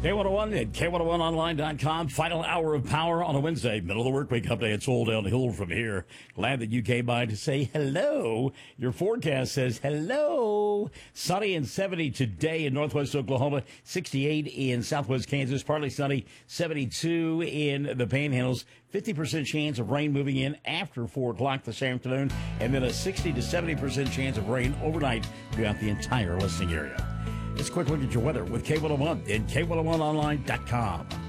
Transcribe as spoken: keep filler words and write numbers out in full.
K one oh one at K one oh one online dot com. Final hour of power on a Wednesday. Middle of the work week update. It's all downhill from here. Glad that you came by to say hello. Your forecast says hello. Sunny and seventy today in northwest Oklahoma. sixty-eight in southwest Kansas. Partly sunny. seventy-two in the Panhandles. fifty percent chance of rain moving in after four o'clock this afternoon. And then a sixty to seventy percent chance of rain overnight throughout the entire listening area. Let's quick look at your weather with K one oh one and K one oh one online dot com.